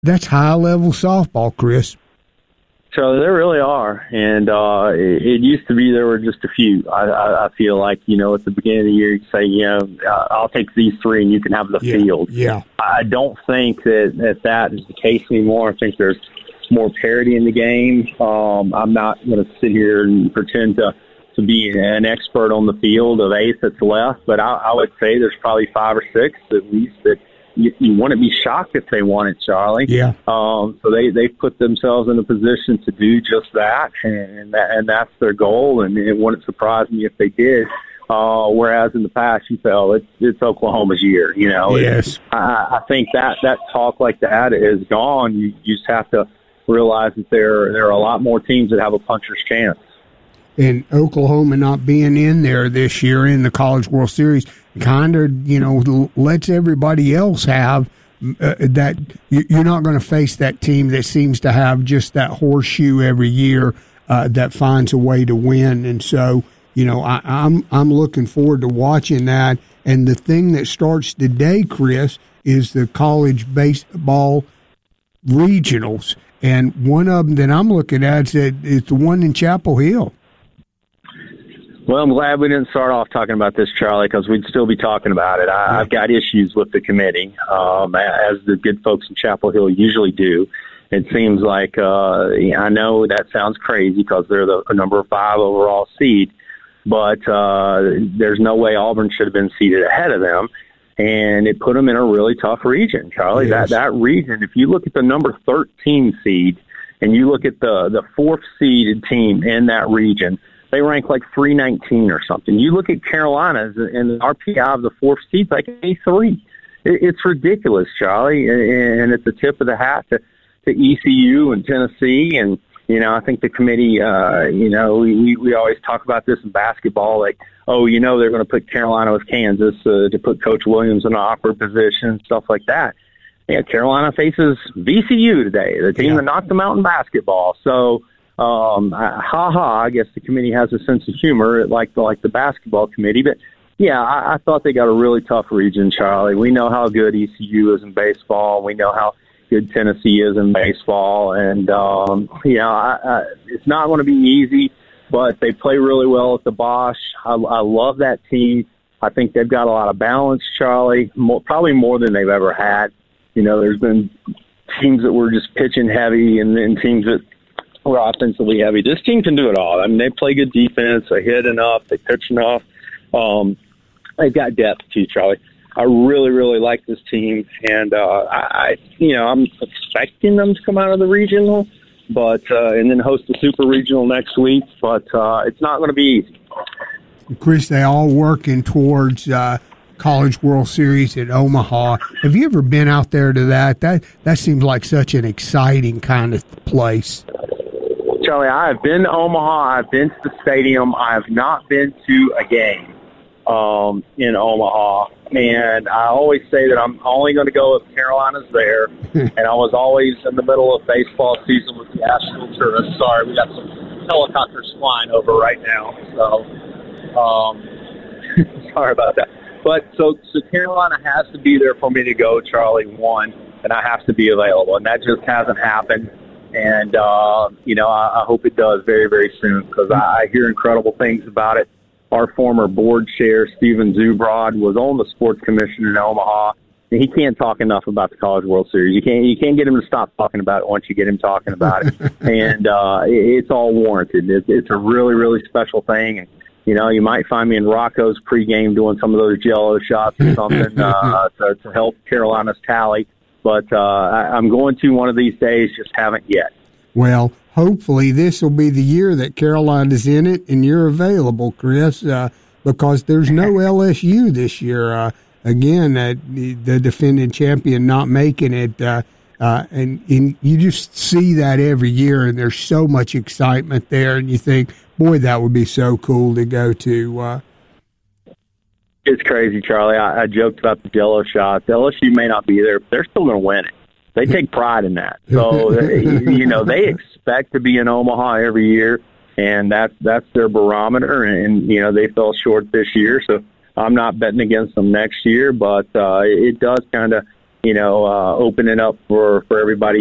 That's high-level softball, Chris. So there really are, and it used to be there were just a few. I feel like, at the beginning of the year, you say, I'll take these three and you can have the field. Yeah. I don't think that is the case anymore. I think there's more parity in the game. I'm not going to sit here and pretend to be an expert on the field of 8 that's left, but I would say there's probably 5 or 6 at least that you wouldn't be shocked if they won it, Charlie. Yeah. So they put themselves in a position to do just that, and that's their goal, and it wouldn't surprise me if they did. Whereas in the past, you say, it's Oklahoma's year, Yes. I think that talk like that is gone. You just have to realize that there are a lot more teams that have a puncher's chance. And Oklahoma not being in there this year in the College World Series kind of, lets everybody else have that. You're not going to face that team that seems to have just that horseshoe every year that finds a way to win. And so, I'm looking forward to watching that. And the thing that starts today, Chris, is the college baseball regionals. And one of them that I'm looking at is the one in Chapel Hill. Well, I'm glad we didn't start off talking about this, Charlie, because we'd still be talking about it. I've got issues with the committee, as the good folks in Chapel Hill usually do. It seems like, I know that sounds crazy because they're the number 5 overall seed, but there's no way Auburn should have been seeded ahead of them. And it put them in a really tough region, Charlie. Yes. That region, if you look at the number 13 seed and you look at the 4th seeded team in that region, they rank like 319 or something. You look at Carolina's and the RPI of the 4th seed, like A3. It's ridiculous, Charlie, and it's a tip of the hat to ECU and Tennessee. And, I think the committee, we always talk about this in basketball, like, they're going to put Carolina with Kansas to put Coach Williams in an awkward position, stuff like that. Yeah, Carolina faces VCU today, the team that knocked them out in basketball. So, I guess the committee has a sense of humor, like the basketball committee. But, yeah, I thought they got a really tough region, Charlie. We know how good ECU is in baseball. We know how good Tennessee is in baseball. And, it's not going to be easy, but they play really well at the Bosch. I love that team. I think they've got a lot of balance, Charlie, probably more than they've ever had. There's been teams that were just pitching heavy and then teams that were offensively heavy. This team can do it all. I mean, they play good defense. They hit enough. They pitch enough. They've got depth too, Charlie. I really, really like this team, and I'm expecting them to come out of the regional, but and then host the super regional next week. But it's not going to be easy. Chris, they all working towards College World Series at Omaha. Have you ever been out there to that? That seems like such an exciting kind of place. Charlie, I have been to Omaha. I've been to the stadium. I have not been to a game in Omaha. And I always say that I'm only going to go if Carolina's there. And I was always in the middle of baseball season with the Asheville Tourists. Sorry, we got some helicopters flying over right now. So, sorry about that. But so Carolina has to be there for me to go, Charlie, one, and I have to be available. And that just hasn't happened. And, I hope it does very, very soon because I hear incredible things about it. Our former board chair, Steven Zubrod, was on the sports commission in Omaha, and he can't talk enough about the College World Series. You can't get him to stop talking about it once you get him talking about it. And it's all warranted. It's a really, really special thing. And, you might find me in Rocco's pregame doing some of those Jello shots or something to help Carolina's tally. But I'm going to one of these days, just haven't yet. Well, hopefully this will be the year that Carolina's in it and you're available, Chris, because there's no LSU this year. Again, the defending champion not making it. And you just see that every year, and there's so much excitement there, and you think, boy, that would be so cool to go to. It's crazy, Charlie. I joked about the Jello shots. LSU may not be there, but they're still going to win it. They take pride in that. So, they expect to be in Omaha every year, and that's their barometer. And, they fell short this year, so I'm not betting against them next year. But it does kind of opening up for everybody